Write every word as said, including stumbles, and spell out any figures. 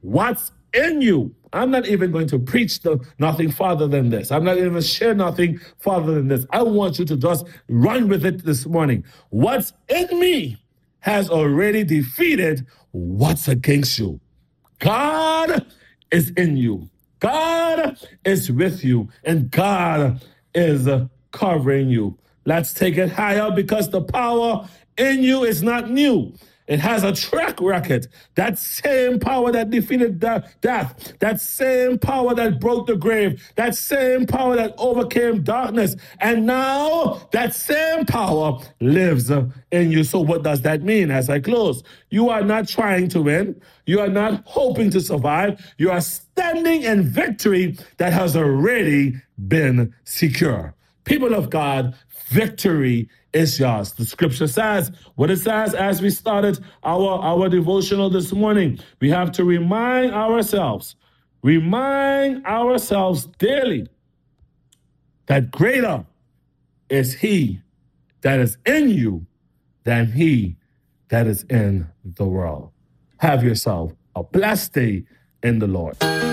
what's in you. I'm not even going to preach the, nothing farther than this. I'm not even share nothing farther than this. I want you to just run with it this morning. What's in me has already defeated what's against you. God is in you. God is with you, and God is covering you. Let's take it higher, because the power in you is not new. It has a track record. That same power that defeated death, that same power that broke the grave, that same power that overcame darkness, and now that same power lives in you. So what does that mean as I close? You are not trying to win. You are not hoping to survive. You are standing in victory that has already been secure. People of God, victory is yours. The scripture says what it says as we started our, our devotional this morning. We have to remind ourselves, remind ourselves daily that greater is he that is in you than he that is in the world. Have yourself a blessed day in the Lord.